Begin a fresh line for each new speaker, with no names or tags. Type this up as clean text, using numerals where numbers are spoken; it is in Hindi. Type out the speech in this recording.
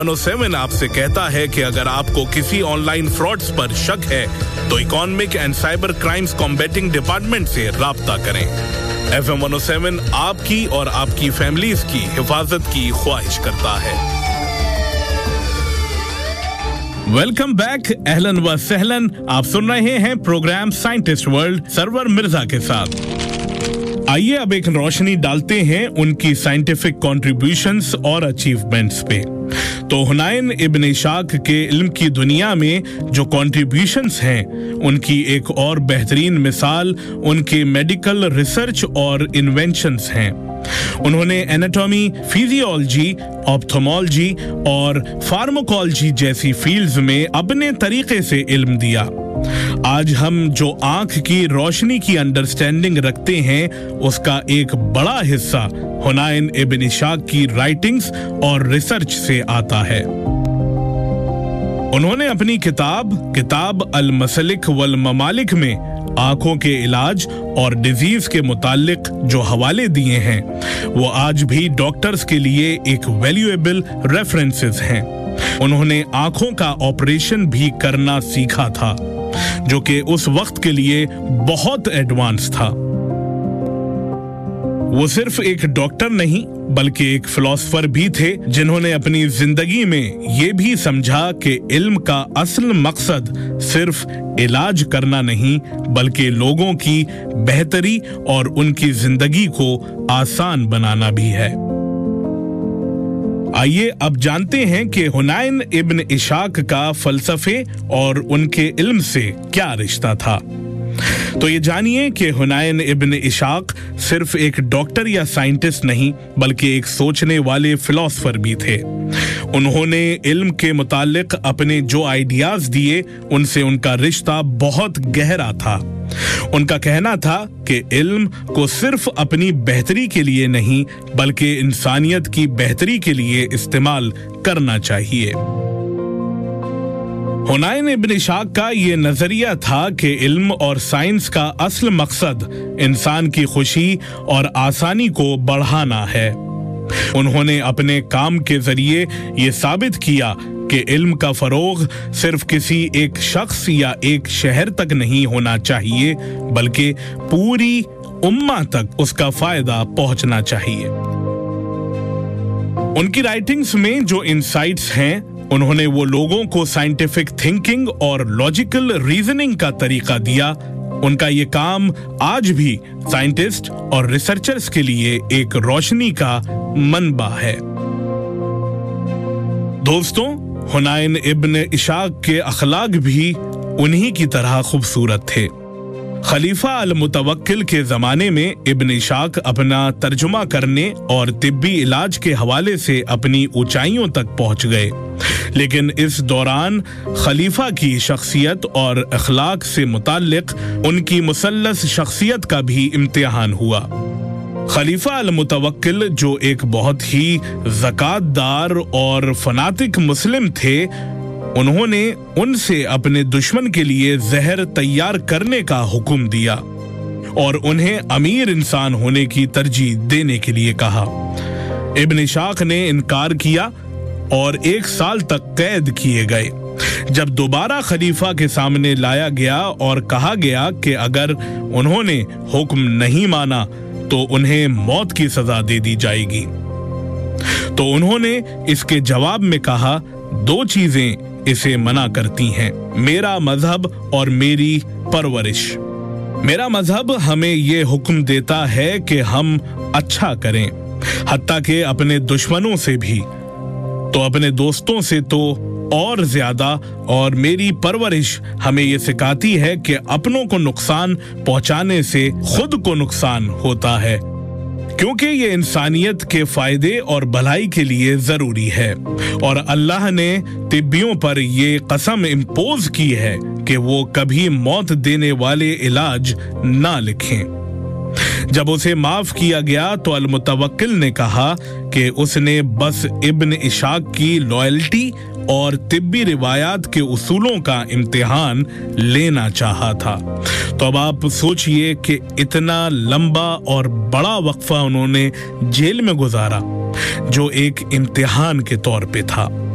7 आपसे कहता है कि अगर आपको किसी ऑनलाइन फ्रॉड्स पर शक है तो economic and cyber crimes combating department से राब्ता करें। FM 107 आपकी और आपकी फैमिलीज की हिफाजत की ख्वाहिश करता है। वेलकम बैक, अहलन व सहलन। आप सुन रहे हैं programme scientist world server Mirza के साथ। आइए अब एक रोशनी डालते हैं उनकी साइंटिफिक कॉन्ट्रीब्यूशंस और अचीवमेंट्स पे। तो हुनाइन इब्न इशाक के इल्म की दुनिया में जो कॉन्ट्रीब्यूशंस हैं, उनकी एक और बेहतरीन मिसाल उनके मेडिकल रिसर्च और इन्वेंशंस हैं। उन्होंने एनाटॉमी, फिजियोलॉजी, ऑप्थोमोलॉजी और फार्माकोलॉजी जैसी फील्ड्स में अपने तरीके से इल्म दिया। आज हम जो आंख की रोशनी की अंडरस्टैंडिंग रखते हैं, उसका एक बड़ा हिस्सा हुनाइन इब्न इशाक की राइटिंग्स और रिसर्च से आता है। उन्होंने अपनी किताब अल मसलिक वल ममालिक में आंखों के इलाज और डिजीज के मुतालिक जो हवाले दिए हैं, वो आज भी डॉक्टर्स के लिए एक वैल्यूएबल रेफरेंसेस हैं। उन्होंने आंखों का ऑपरेशन भी करना सीखा था, जो कि उस वक्त के लिए बहुत एडवांस था। वो सिर्फ एक डॉक्टर नहीं बल्कि एक फिलोसोफर भी थे, जिन्होंने अपनी जिंदगी में ये भी समझा कि इल्म का असल मकसद सिर्फ इलाज करना नहीं बल्कि लोगों की बेहतरी और उनकी जिंदगी को आसान बनाना भी है। आइए अब जानते हैं कि हुनाइन इब्न इशाक का फलसफे और उनके इल्म से क्या रिश्ता था। तो ये जानिए कि हुनाइन इब्न इशाक सिर्फ एक डॉक्टर या साइंटिस्ट नहीं बल्कि एक सोचने वाले फिलोसोफर भी थे। उन्होंने इल्म के मुतालिक अपने जो आइडियाज दिए, उनसे उनका रिश्ता बहुत गहरा था। उनका कहना था कि इल्म को सिर्फ अपनी बेहतरी के लिए नहीं बल्कि इंसानियत की बेहतरी के लिए इस्तेमाल करना चाहिए। हुनाइन इब्न इशाक का ये नजरिया था कि इल्म और साइंस का असल मकसद इंसान की खुशी और आसानी को बढ़ाना है। उन्होंने अपने काम के जरिए ये साबित किया कि इल्म का फरोग सिर्फ किसी एक शख्स या एक शहर तक नहीं होना चाहिए बल्कि पूरी उम्मा तक उसका फायदा पहुंचना चाहिए। उनकी राइटिंग्स में जो इंसाइट्स हैं, उन्होंने वो लोगों को साइंटिफिक थिंकिंग और लॉजिकल रीजनिंग का तरीका दिया। उनका ये काम आज भी साइंटिस्ट और रिसर्चर्स के लिए एक रोशनी का मनबा है। दोस्तों, हुनाइन इब्न इशाक के अखलाक भी उन्हीं की तरह खूबसूरत थे। खलीफा अल मुतवक्किल के जमाने में इब्न इशाक अपना तर्जुमा करने और तिब्बी इलाज के हवाले से अपनी ऊंचाइयों तक पहुंच गए, लेकिन इस दौरान खलीफा की शख्सियत और अखलाक से मुताल्लिक उनकी मुसल्लस शख्सियत का भी इम्तिहान हुआ। खलीफा अल मुतवक्किल, जो एक बहुत ही ज़कातदार और फनातिक मुस्लिम थे, उन्होंने उनसे अपने दुश्मन के लिए जहर तैयार करने का हुक्म दिया और उन्हें अमीर इंसान होने की तरजीह देने के लिए कहा। इब्न इशाक ने इनकार किया और 1 साल तक कैद किए गए। जब दोबारा खलीफा के सामने लाया गया और कहा गया कि अगर उन्होंने हुक्म नहीं माना तो उन्हें मौत की सजा दे दी जाएगी, तो उन्होंने इसके जवाब में कहा, 2 चीजें इसे मना करती हैं, मेरा मजहब और मेरी परवरिश। मेरा मजहब हमें ये हुक्म देता है कि हम अच्छा करें, हत्ता के अपने दुश्मनों से भी, तो अपने दोस्तों से तो और ज्यादा, और मेरी परवरिश हमें ये सिखाती है कि अपनों को नुकसान पहुंचाने से खुद को नुकसान होता है, क्योंकि ये इंसानियत के फायदे और भलाई के लिए जरूरी है। और अल्लाह ने तिब्बियों पर ये कसम इम्पोज की है कि वो कभी मौत देने वाले इलाज ना लिखें। जब उसे माफ किया गया तो अल मुतवक्किल ने कहा कि उसने बस इब्न इशाक की लॉयल्टी और तिब्बी रिवायात के उसूलों का इम्तिहान लेना चाहा था। तो अब आप सोचिए कि इतना लंबा और बड़ा वक्फा उन्होंने जेल में गुजारा, जो एक इम्तिहान के तौर पे था।